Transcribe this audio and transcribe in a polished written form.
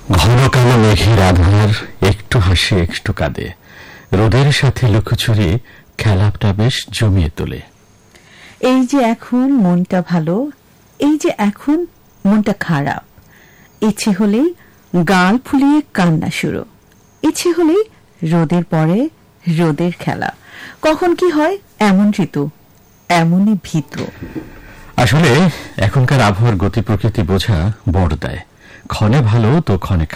ঘন কালো মেঘের আধার একটু হাসে একটু কাঁদে, রোদের সাথে লুকোচুরি খেলাটা বেশ জমিয়ে তোলে। এই যে এখন মনটা ভালো, এই যে এখন মনটা খারাপ, ইচ্ছে হলেই গাল ফুলিয়ে কান্না শুরু, ইচ্ছে হলেই রোদের পরে রোদের খেলা। কখন কি হয় এমন ঋতু, এমনই ভীত। আসলে এখনকার আবহাওয়ার গতি প্রকৃতি বোঝা বড় দেয়, ক্ষণে ভালো তো ক্ষণে